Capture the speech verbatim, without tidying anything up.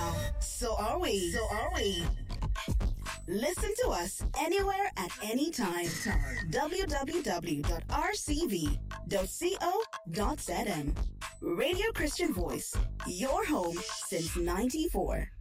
now. So are we. So are we. Listen to us anywhere at any time. w w w dot r c v dot co dot z m. Radio Christian Voice, your home since ninety-four.